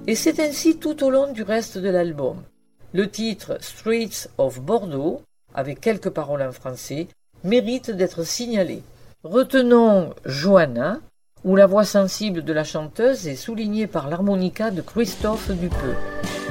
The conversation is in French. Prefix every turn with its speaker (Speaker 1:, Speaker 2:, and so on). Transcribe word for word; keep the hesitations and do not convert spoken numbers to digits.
Speaker 1: Et c'est ainsi tout au long du reste de l'album. Le titre Streets of Bordeaux, avec quelques paroles en français, mérite d'être signalé. Retenons Johanna, où la voix sensible de la chanteuse est soulignée par l'harmonica de Christophe Dupeux.